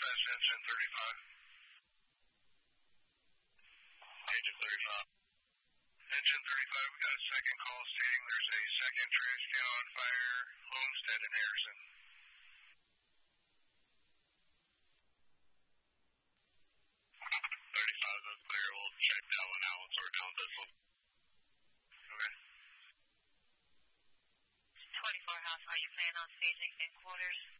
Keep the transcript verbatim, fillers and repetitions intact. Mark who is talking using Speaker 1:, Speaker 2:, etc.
Speaker 1: that's engine thirty-five. Engine thirty-five. Engine thirty-five, we got a second call stating there's a second trash can on fire, Homestead and Harrison. thirty-five, that's clear. We'll check that one out once we're done with this one. Okay.
Speaker 2: twenty-four House, are you planning on staging headquarters?